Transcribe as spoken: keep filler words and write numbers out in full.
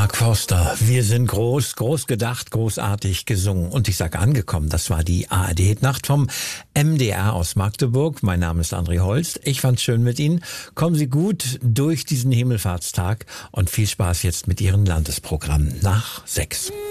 Mark Forster, wir sind groß, groß gedacht, großartig gesungen. Und ich sage angekommen, das war die A R D-Nacht vom M D R aus Magdeburg. Mein Name ist André Holst. Ich fand's schön mit Ihnen. Kommen Sie gut durch diesen Himmelfahrtstag und viel Spaß jetzt mit Ihren Landesprogrammen nach sechs.